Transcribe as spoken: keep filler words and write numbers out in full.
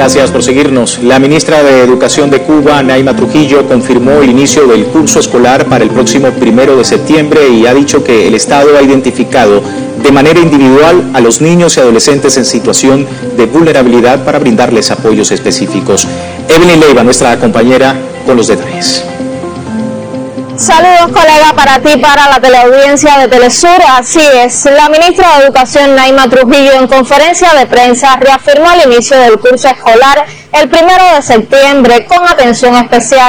Gracias por seguirnos. La ministra de Educación de Cuba, Naima Trujillo, confirmó el inicio del curso escolar para el próximo primero de septiembre y ha dicho que el Estado ha identificado de manera individual a los niños y adolescentes en situación de vulnerabilidad para brindarles apoyos específicos. Evelyn Leiva, nuestra compañera, con los detalles. Saludos, colega, para ti, para la teleaudiencia de Telesur. Así es, la ministra de Educación, Naima Trujillo, en conferencia de prensa reafirmó el inicio del curso escolar el primero de septiembre con atención especial